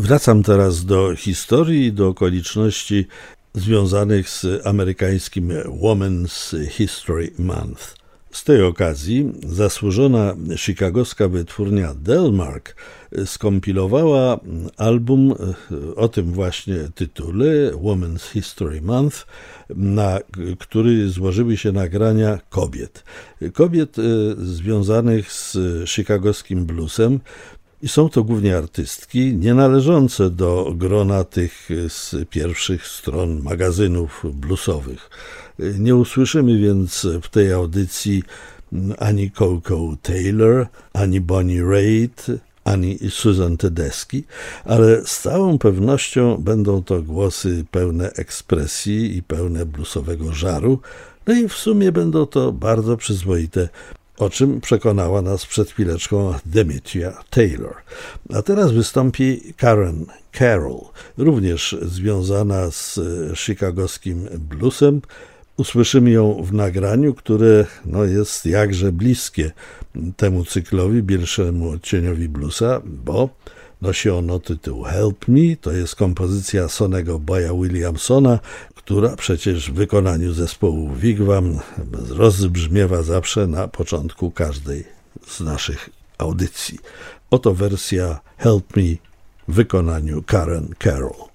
Wracam teraz do historii i do okoliczności związanych z amerykańskim Women's History Month. Z tej okazji zasłużona chicagowska wytwórnia Delmark skompilowała album o tym właśnie tytule Women's History Month, na który złożyły się nagrania kobiet. Kobiet związanych z chicagowskim bluesem. I są to głównie artystki nie należące do grona tych z pierwszych stron magazynów bluesowych. Nie usłyszymy więc w tej audycji ani Coco Taylor, ani Bonnie Raitt, ani Susan Tedeschi, ale z całą pewnością będą to głosy pełne ekspresji i pełne bluesowego żaru, no i w sumie będą to bardzo przyzwoite, o czym przekonała nas przed chwileczką Demetria Taylor. A teraz wystąpi Karen Carroll, również związana z chicagowskim bluesem. Usłyszymy ją w nagraniu, które jest jakże bliskie temu cyklowi, pierwszemu odcieniowi bluesa, bo nosi ono tytuł Help Me, to jest kompozycja Sonny'ego Boya Williamsona, która przecież w wykonaniu zespołu Wigwam rozbrzmiewa zawsze na początku każdej z naszych audycji. Oto wersja Help Me w wykonaniu Karen Carroll.